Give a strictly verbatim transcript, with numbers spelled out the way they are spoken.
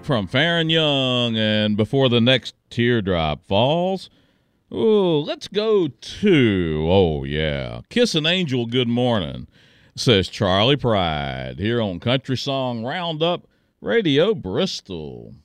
from Farron Young, and before the next teardrop falls, oh, let's go to, oh yeah, Kiss an Angel Good Morning, says Charlie Pride, here on Country Song Roundup Radio Bristol.